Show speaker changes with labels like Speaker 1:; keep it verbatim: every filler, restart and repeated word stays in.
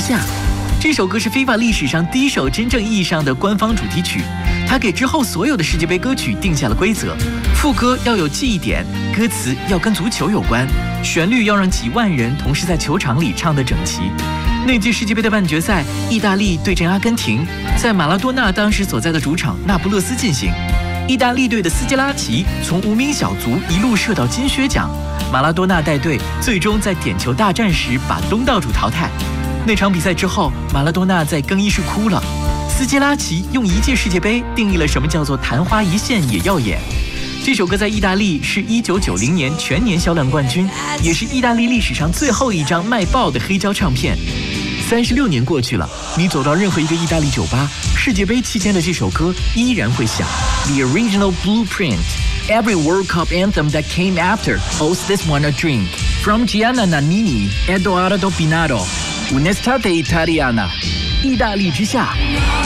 Speaker 1: 下》。这首歌是 FIFA 历史上第一首真正意义上的官方主题曲，它给之后所有的世界杯歌曲定下了规则：副歌要有记忆点，歌词要跟足球有关，旋律要让几万人同时在球场里唱得整齐。那届世界杯的半决赛，意大利对阵阿根廷，在马拉多纳当时所在的主场那不勒斯进行。意大利队的斯基拉奇从无名小卒一路射到金靴奖，马拉多纳带队最终在点球大战时把东道主淘汰。那场比赛之后，马拉多纳在更衣室哭了。斯基拉奇用一届世界杯定义了什么叫做昙花一现也耀眼。这首歌在意大利是一九九零年全年销量冠军，也是意大利历史上最后一张卖爆的黑胶唱片。三十六年过去了，你走到任何一个意大利酒吧，世界杯期间的这首歌依然会响。The original blueprint, every World Cup anthem that came after owes this one a drink. From Gianna Nannini, Edoardo Pinato, Un'estate italiana. 意大利之夏。